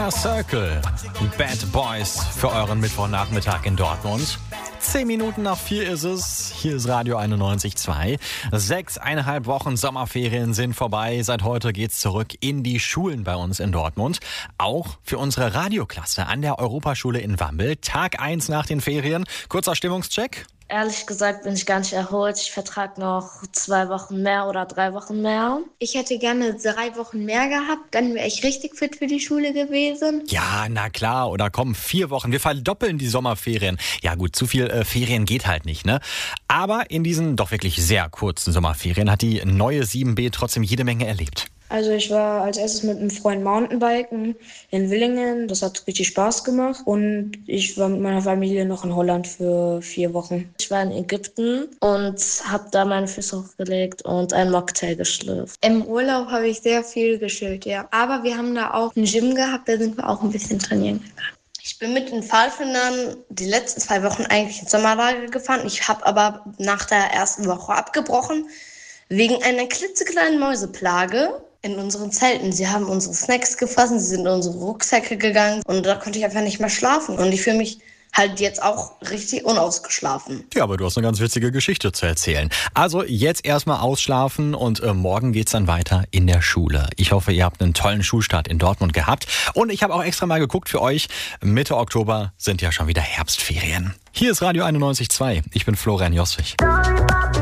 Inner Circle, Bad Boys für euren Mittwochnachmittag in Dortmund. 10 Minuten nach 4 ist es. Hier ist Radio 91.2. 6,5 Wochen Sommerferien sind vorbei. Seit heute geht's zurück in die Schulen bei uns in Dortmund. Auch für unsere Radioklasse an der Europaschule in Wambel. Tag 1 nach den Ferien. Kurzer Stimmungscheck. Ehrlich gesagt bin ich gar nicht erholt. Ich vertrage noch 2 Wochen mehr oder 3 Wochen mehr. Ich hätte gerne 3 Wochen mehr gehabt. Dann wäre ich richtig fit für die Schule gewesen. Ja, na klar. Oder komm, 4 Wochen. Wir verdoppeln die Sommerferien. Ja gut, zu viel Ferien geht halt nicht, ne? Aber in diesen doch wirklich sehr kurzen Sommerferien hat die neue 7b trotzdem jede Menge erlebt. Also ich war als erstes mit einem Freund Mountainbiken in Willingen. Das hat richtig Spaß gemacht. Und ich war mit meiner Familie noch in Holland für 4 Wochen. Ich war in Ägypten und habe da meine Füße hochgelegt und einen Mocktail geschlürft. Im Urlaub habe ich sehr viel geschillt, ja. Aber wir haben da auch ein Gym gehabt, da sind wir auch ein bisschen trainieren gegangen. Ich bin mit den Pfadfindern die letzten 2 Wochen eigentlich ins Sommerlager gefahren. Ich habe aber nach der ersten Woche abgebrochen, wegen einer klitzekleinen Mäuseplage in unseren Zelten. Sie haben unsere Snacks gefressen, sie sind in unsere Rucksäcke gegangen und da konnte ich einfach nicht mehr schlafen. Und ich fühle mich halt jetzt auch richtig unausgeschlafen. Ja, aber du hast eine ganz witzige Geschichte zu erzählen. Also jetzt erstmal ausschlafen und morgen geht's dann weiter in der Schule. Ich hoffe, ihr habt einen tollen Schulstart in Dortmund gehabt. Und ich habe auch extra mal geguckt für euch. Mitte Oktober sind ja schon wieder Herbstferien. Hier ist Radio 91.2. Ich bin Florian Jossich.